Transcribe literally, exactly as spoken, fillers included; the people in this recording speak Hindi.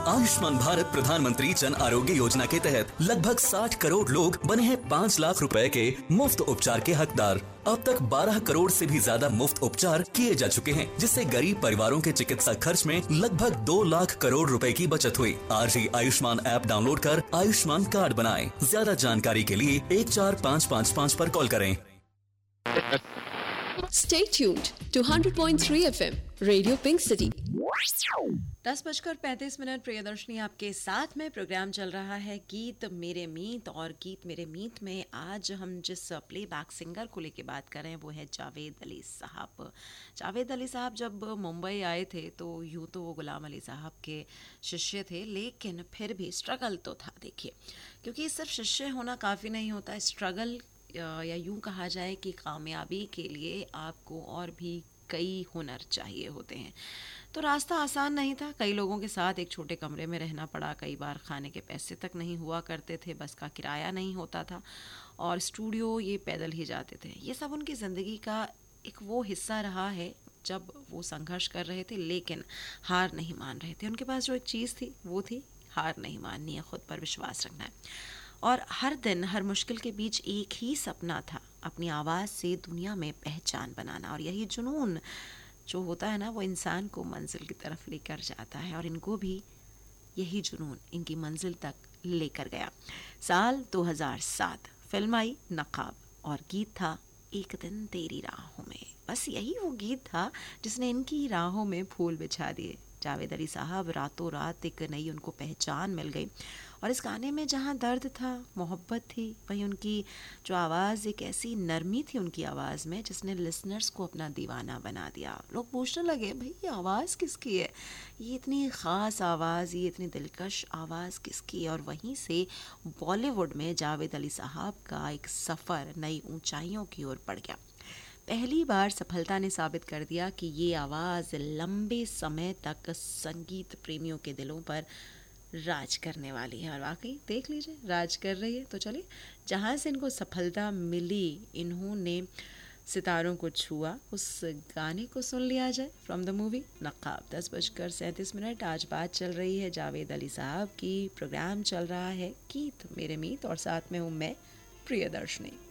आयुष्मान भारत प्रधानमंत्री जन आरोग्य योजना के तहत लगभग साठ करोड़ लोग बने हैं पाँच लाख रुपए के मुफ्त उपचार के हकदार। अब तक बारह करोड़ से भी ज्यादा मुफ्त उपचार किए जा चुके हैं, जिससे गरीब परिवारों के चिकित्सा खर्च में लगभग दो लाख करोड़ रुपए की बचत हुई। आज ही आयुष्मान ऐप डाउनलोड कर आयुष्मान कार्ड बनाएं। ज्यादा जानकारी के लिए एक चार पाँच पाँच पाँच पर कॉल करें। Stay tuned to one hundred point three F M, Radio Pink City. दस बजकर पैंतीस मिनट प्रियदर्शनी आपके साथ में प्रोग्राम चल रहा है गीत मेरे मीत। और गीत मेरे मीत में आज हम जिस प्लेबैक सिंगर को लेके बात कर रहे हैं वो है जावेद अली साहब। जावेद अली साहब जब मुंबई आए थे तो यूँ तो वो गुलाम अली साहब के शिष्य थे, लेकिन फिर भी स्ट्रगल तो था। देखिए, क्योंकि सिर्फ शिष्य होना काफ़ी नहीं होता, स्ट्रगल या यूँ कहा जाए कि कामयाबी के लिए आपको और भी कई हुनर चाहिए होते हैं। तो रास्ता आसान नहीं था। कई लोगों के साथ एक छोटे कमरे में रहना पड़ा, कई बार खाने के पैसे तक नहीं हुआ करते थे, बस का किराया नहीं होता था, और स्टूडियो ये पैदल ही जाते थे। ये सब उनकी ज़िंदगी का एक वो हिस्सा रहा है जब वो संघर्ष कर रहे थे लेकिन हार नहीं मान रहे थे। उनके पास जो एक चीज़ थी वो थी हार नहीं माननी है, खुद पर विश्वास रखना है। और हर दिन हर मुश्किल के बीच एक ही सपना था, अपनी आवाज़ से दुनिया में पहचान बनाना। और यही जुनून जो होता है ना, वो इंसान को मंजिल की तरफ लेकर जाता है, और इनको भी यही जुनून इनकी मंजिल तक लेकर गया। साल दो हज़ार सात फिल्म आई नकाब, और गीत था एक दिन तेरी राहों में। बस यही वो गीत था जिसने इनकी राहों में फूल बिछा दिए। जावेद अली साहब रातों रात एक नई उनको पहचान मिल गई, और इस गाने में जहाँ दर्द था, मोहब्बत थी, वहीं उनकी जो आवाज़, एक ऐसी नरमी थी उनकी आवाज़ में जिसने लिसनर्स को अपना दीवाना बना दिया। लोग पूछने लगे, भाई ये आवाज़ किसकी है, ये इतनी ख़ास आवाज़, ये इतनी दिलकश आवाज़ किसकी है। और वहीं से बॉलीवुड में जावेद अली साहब का एक सफ़र नई ऊंचाइयों की ओर बढ़ गया। पहली बार सफलता ने साबित कर दिया कि ये आवाज़ लंबे समय तक संगीत प्रेमियों के दिलों पर राज करने वाली है, और वाकई देख लीजिए राज कर रही है। तो चलिए, जहाँ से इनको सफलता मिली, इन्होंने सितारों को छुआ, उस गाने को सुन लिया जाए फ्रॉम द मूवी नकाब। दस बजकर सैंतीस मिनट आज बात चल रही है जावेद अली साहब की, प्रोग्राम चल रहा है गीत मेरे मीत, और साथ में हूँ मैं प्रियदर्शनी।